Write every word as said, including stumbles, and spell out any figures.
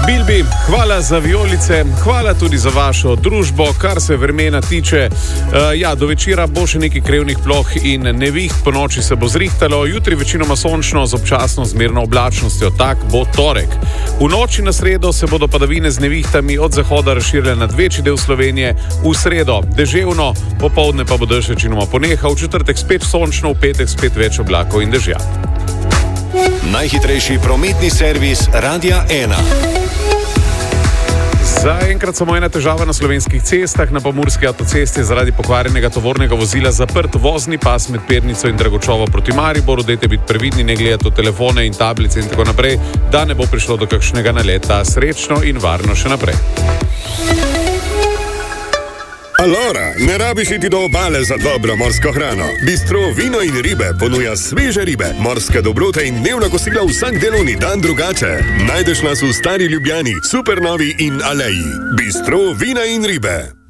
Bilbi, hvala za vijolice, hvala tudi za vašo družbo, kar se vremena tiče. Uh, ja, do večera bo še nekaj krevnih ploh in neviht, po noči se bo zrihtalo, jutri večinoma sončno z občasno zmerno oblačnostjo, tak bo torek. V noči na sredo se bodo padavine z nevihtami od zahoda razširile nad večji del Slovenije, v sredo deževno, popoldne pa bo dež večinoma ponehal, v četrtek spet sončno, v petek spet več oblakov in dežja. Najhitrejši prometni servis Radia ena. Zaenkrat samo ena težava na slovenskih cestah. Na pomurski avtocesti je zaradi pokvarjenega tovornega vozila zaprt vozni pas med Pernico in Dragočovo proti Mariboru. Dajte biti previdni, ne gledati v telefone in tablice in tako naprej, da ne bo prišlo do kakšnega naleta. Srečno in varno še naprej. Alora, ne rabiš iti do obale za dobro morsko hrano. Bistro Vino in ribe ponuja sveže ribe, morske dobrote in dnevna kosila vsak delovni dan drugače. Najdeš nas v Stari Ljubljani, Supernovi in Aleji. Bistro Vina in ribe.